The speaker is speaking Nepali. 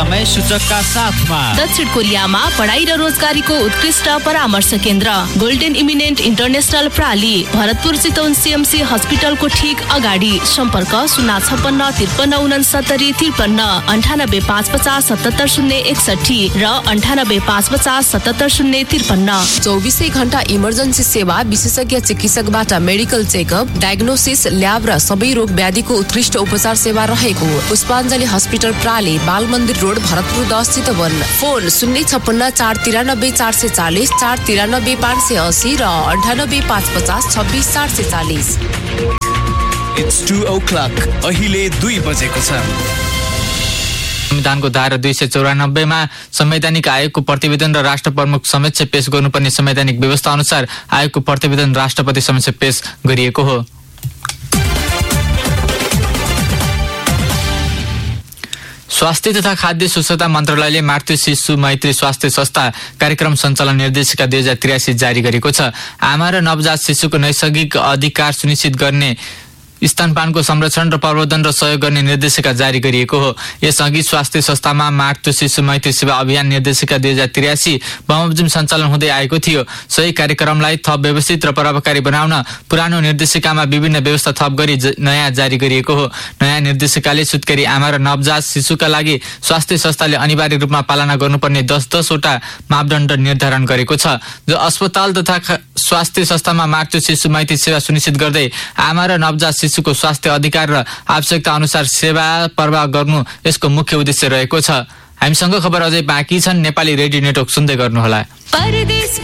समय सूचकका साथमा दक्षिण कोरियामा पढाइ र रोजगारीको उत्कृष्ट परामर्श केन्द्र golden eminent international प्राली, Bharatpur Chitwan CMC हस्पिटलको ठीक अगाडि। सम्पर्क 056-93-69-53, 98-550-77-061 र 98-550-77-053। 24 घण्टा इमर्जेन्सी सेवा, विशेषज्ञ चिकित्सकबाट मेडिकल चेकअप, डायग्नोसिस, ल्याब र सबै रोग व्याधिको उत्कृष्ट उपचार सेवा रहेको। पुष्पाञ्जली हस्पिटल प्राली, बाल मन्दिर रोड, भरतपुर 10 चितवन। फोन 056-493-440, 493-580 र 98-550-26-440। It's 2 o'clock. अहिले 2 बजेको छ। संविधानको धारा 294 मा संवैधानिक आयोगको प्रतिवेदन र राष्ट्र प्रमुख समक्ष पेश गर्नुपर्ने संवैधानिक व्यवस्था अनुसार आयोगको प्रतिवेदन राष्ट्रपति समक्ष पेश गरिएको हो। स्वास्थ्य तथा खाद्य सुरक्षा मन्त्रालयले मातृ शिशु मैत्री स्वास्थ्य संस्था कार्यक्रम सञ्चालन निर्देशिका 2083 जारी गरेको छ। आमा र नवजात शिशुको नैसर्गिक अधिकार सुनिश्चित गर्ने, स्तनपानको संरक्षण र प्रवर्धन र सहयोग गर्ने निर्देशिका जारी गरिएको हो। यसअघि स्वास्थ्य संस्थामा मातृ शिशु मैत्री सेवा अभियान निर्देशिका 2083 बमोजिम सञ्चालन हुँदै आएको थियो। सोही कार्यक्रमलाई थप व्यवस्थित र प्रभावकारी बनाउन पुरानो निर्देशिकामा विभिन्न व्यवस्था थप गरी नयाँ जारी गरिएको हो। नयाँ निर्देशिकाले सुत्केरी आमा र नवजात शिशुका लागि स्वास्थ्य संस्थाले अनिवार्य रूपमा पालना गर्नुपर्ने 10 वटा मापदण्ड निर्धारण गरेको छ, जो अस्पताल तथा स्वास्थ्य संस्थामा मातृ शिशु मैत्री सेवा सुनिश्चित गर्दै आमा र नवजात शिशुको स्वास्थ्य अधिकार र आवश्यकता अनुसार सेवा प्रवाह गर्नु यसको मुख्य उद्देश्य रहेको छ। हामीसँग खबर अझै बाँकी छन्। नेपाली रेडियो नेटवर्क सुन्दै गर्नुहोला।